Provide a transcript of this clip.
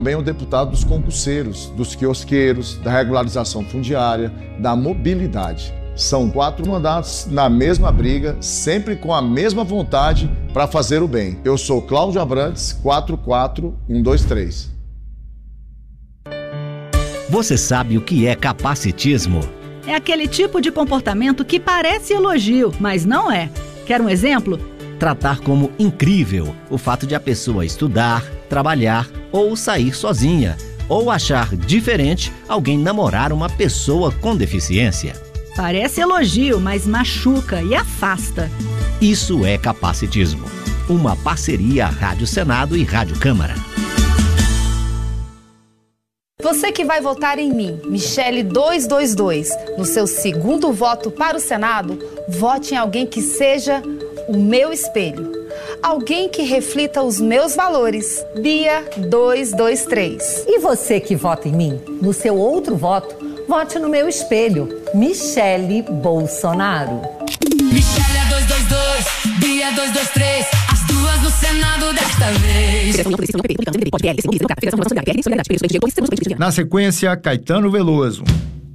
Também o deputado dos concurseiros, dos quiosqueiros, da regularização fundiária, da mobilidade. São 4 mandatos na mesma briga, sempre com a mesma vontade para fazer o bem. Eu sou Cláudio Abrantes, 44123. Você sabe o que é capacitismo? É aquele tipo de comportamento que parece elogio, mas não é. Quer um exemplo? Tratar como incrível o fato de a pessoa estudar, trabalhar ou sair sozinha, ou achar diferente alguém namorar uma pessoa com deficiência. Parece elogio, mas machuca e afasta. Isso é capacitismo. Uma parceria Rádio Senado e Rádio Câmara. Você que vai votar em mim, Michele 222, no seu segundo voto para o Senado, vote em alguém que seja o meu espelho. Alguém que reflita os meus valores. Bia 223. E você que vota em mim, no seu outro voto, vote no meu espelho, Michele Bolsonaro. Michele é 222, Bia 223, as duas no Senado desta vez. Na sequência, Caetano Veloso.